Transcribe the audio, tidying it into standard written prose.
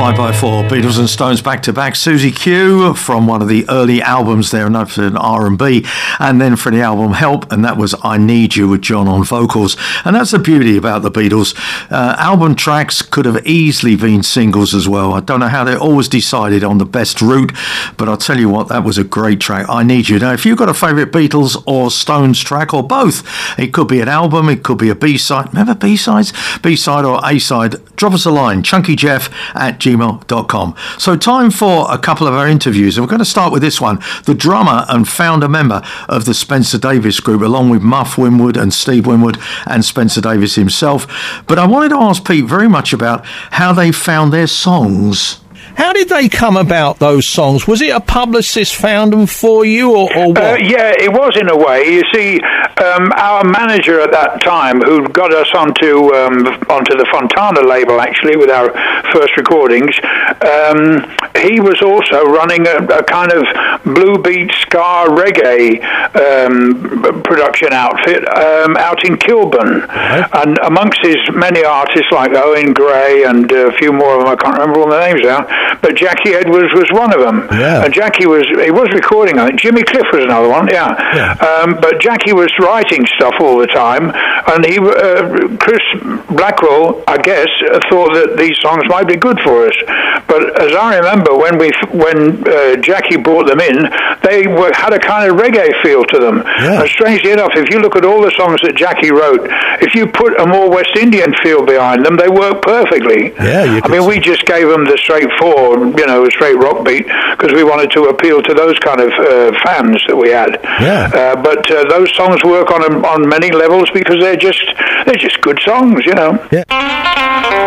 5x4, Beatles and Stones back to back. Susie Q from one of the early albums there, and that's an R&B, and then for the album Help, and that was I Need You with John on vocals. And that's the beauty about the Beatles. Album tracks could have easily been singles as well. I don't know how they always decided on the best route, but I'll tell you what, that was a great track, I Need You. Now, if you've got a favourite Beatles or Stones track, or both, it could be an album, it could be a B-side. Remember B-sides? B-side or A-side? Drop us a line, chunkyjeff@gmail.com. So time for a couple of our interviews, and we're going to start with this one. The drummer and founder member of the Spencer Davis Group, along with Muff Winwood and Steve Winwood and Spencer Davis himself. But I wanted to ask Pete very much about how they found their songs. How did they come about, those songs? Was it a publicist found them for you, or what? Yeah, it was in a way. You see, our manager at that time, who got us onto the Fontana label, actually, with our first recordings, he was also running a kind of blue beat, ska, reggae production outfit out in Kilburn. Right. And amongst his many artists like Owen Gray and a few more of them, I can't remember all the names now, but Jackie Edwards was one of them. Yeah. And Jackie was recording, I think. Jimmy Cliff was another one, yeah. But Jackie was writing stuff all the time, and Chris Blackwell, I guess, thought that these songs might be good for us. But as I remember, when Jackie brought them in, they had a kind of reggae feel to them. Yeah. And strangely enough, if you look at all the songs that Jackie wrote, if you put a more West Indian feel behind them, they work perfectly. Yeah, I mean, we just gave them the straightforward, straight rock beat, because we wanted to appeal to those kind of fans that we had. Yeah. But those songs work on many levels because they're just good songs, Yeah.